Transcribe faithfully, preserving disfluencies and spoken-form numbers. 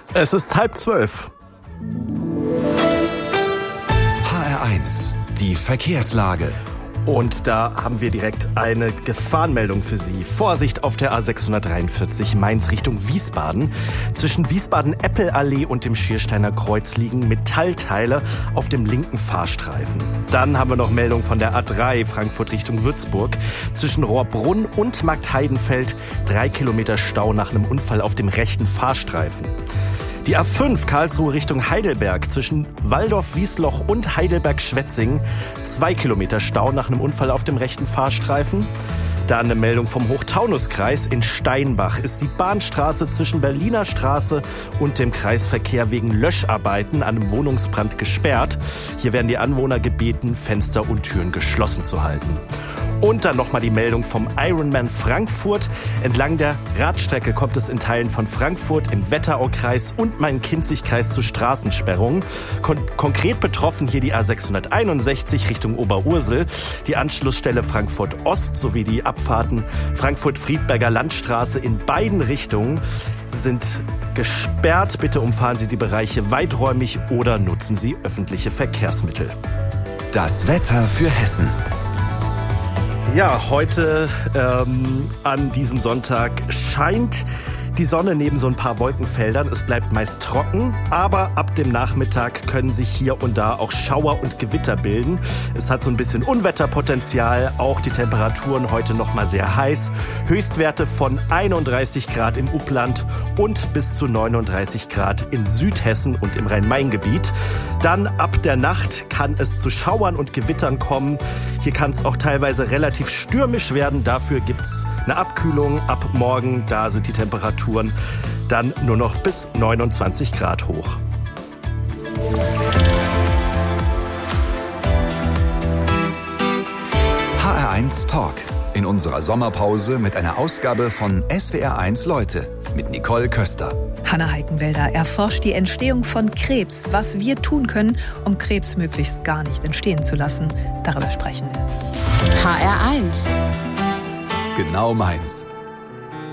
Es ist halb zwölf. H R eins, die Verkehrslage. Und da haben wir direkt eine Gefahrenmeldung für Sie. Vorsicht auf der A sechshundertdreiundvierzig Mainz Richtung Wiesbaden. Zwischen Wiesbaden-Eppel-Allee und dem Schiersteiner Kreuz liegen Metallteile auf dem linken Fahrstreifen. Dann haben wir noch Meldung von der A drei Frankfurt Richtung Würzburg. Zwischen Rohrbrunn und Marktheidenfeld drei Kilometer Stau nach einem Unfall auf dem rechten Fahrstreifen. Die A fünf Karlsruhe Richtung Heidelberg zwischen Walldorf-Wiesloch und Heidelberg-Schwetzingen. Zwei Kilometer Stau nach einem Unfall auf dem rechten Fahrstreifen. Dann eine Meldung vom Hochtaunuskreis. In Steinbach ist die Bahnstraße zwischen Berliner Straße und dem Kreisverkehr wegen Löscharbeiten an einem Wohnungsbrand gesperrt. Hier werden die Anwohner gebeten, Fenster und Türen geschlossen zu halten. Und dann nochmal die Meldung vom Ironman Frankfurt. Entlang der Radstrecke kommt es in Teilen von Frankfurt im Wetteraukreis und Main-Kinzig-Kreis zu Straßensperrungen. Kon- konkret betroffen hier die A sechshunderteinundsechzig Richtung Oberursel, die Anschlussstelle Frankfurt Ost sowie die Abfahrten Frankfurt-Friedberger Landstraße in beiden Richtungen sind gesperrt. Bitte umfahren Sie die Bereiche weiträumig oder nutzen Sie öffentliche Verkehrsmittel. Das Wetter für Hessen. Ja, heute ähm, an diesem Sonntag scheint die Sonne neben so ein paar Wolkenfeldern. Es bleibt meist trocken, aber ab dem Nachmittag können sich hier und da auch Schauer und Gewitter bilden. Es hat so ein bisschen Unwetterpotenzial, auch die Temperaturen heute noch mal sehr heiß. Höchstwerte von einunddreißig Grad im Upland und bis zu neununddreißig Grad in Südhessen und im Rhein-Main-Gebiet. Dann ab der Nacht kann es zu Schauern und Gewittern kommen. Hier kann es auch teilweise relativ stürmisch werden. Dafür gibt es eine Abkühlung ab morgen. Da sind die Temperaturen dann nur noch bis neunundzwanzig Grad hoch. H R eins Talk. In unserer Sommerpause mit einer Ausgabe von S W R eins Leute mit Nicole Köster. Hanna Heikenwälder erforscht die Entstehung von Krebs, was wir tun können, um Krebs möglichst gar nicht entstehen zu lassen. Darüber sprechen wir. H R eins. Genau meins.